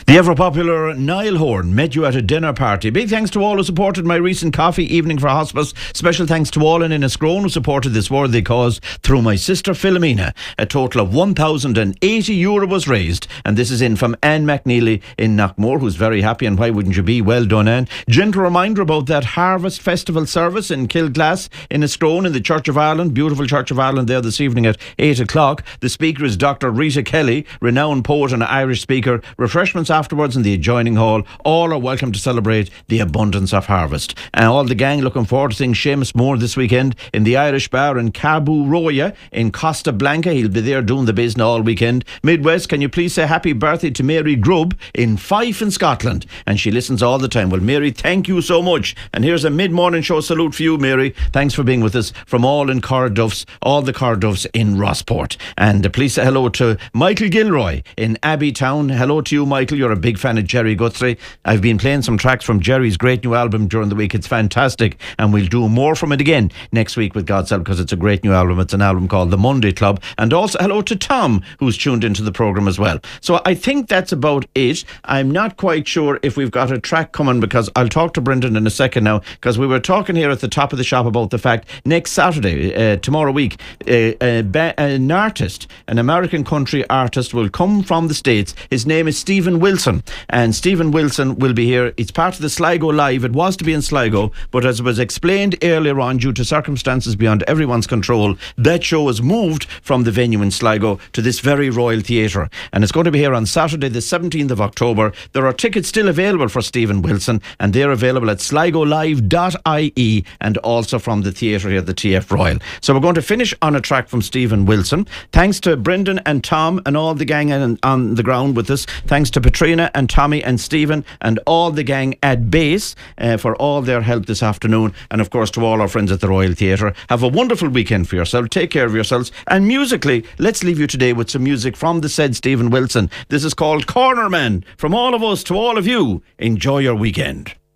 The ever-popular Niall Horan met you at a dinner party. Big thanks to all who supported my recent coffee evening for hospice. Special thanks to all in Enniscrone who supported this worthy cause through my sister Philomena. A total of €1,080 was raised. And this is in from Anne McNeely in Knockmore, who's very happy, and why wouldn't you be? Well done, Anne. Gentle reminder about that Harvest Festival service in Kilglass in Enniscrone in the Church of Ireland. Beautiful Church of Ireland there this evening at 8 o'clock. The speaker is Dr. Rita Kelly, renowned poet and Irish speaker. Refreshments afterwards in the adjoining hall. All are welcome to celebrate the abundance of harvest. And all the gang looking forward to seeing Seamus Moore this weekend in the Irish Bar in Cabo Roya in Costa Blanca. He'll be there doing the business all weekend. Midwest, can you please say happy birthday to Mary Grubb in Fife in Scotland? And she listens all the time. Well, Mary, thank you so much. And here's a mid-morning show salute for you, Mary. Thanks for being with us from all in Corduffs, all the Corduffs in Rossport. And please say hello to Michael Gilroy in Abbeytown. Hello to you, Michael. You're a big fan of Jerry Guthrie. I've been playing some tracks from Jerry's great new album during the week. It's fantastic, and we'll do more from it again next week with God's help, because it's a great new album. It's an album called The Monday Club. And also hello to Tom, who's tuned into the programme as well. So I think that's about it. I'm not quite sure if we've got a track coming, because I'll talk to Brendan in a second now, because we were talking here at the top of the shop about the fact next Saturday, tomorrow week, an artist, an American country artist, will come from the States. His name is Stephen Wilson, and Stephen Wilson will be here. It's part of the Sligo Live. It was to be in Sligo, but as was explained earlier on, due to circumstances beyond everyone's control, that show was moved from the venue in Sligo to this very Royal Theatre, and it's going to be here on Saturday the 17th of October. There are tickets still available for Stephen Wilson, and they're available at sligolive.ie and also from the theatre here at the TF Royal. So we're going to finish on a track from Stephen Wilson. Thanks to Brendan and Tom and all the gang on the ground with us. Thanks to Patrina and Tommy and Stephen and all the gang at base for all their help this afternoon. And of course to all our friends at the Royal Theatre. Have a wonderful weekend for yourself. Take care of yourselves. And musically, let's leave you today with some music from the said Stephen Wilson. This is called Corner Man. From all of us to all of you, enjoy your weekend.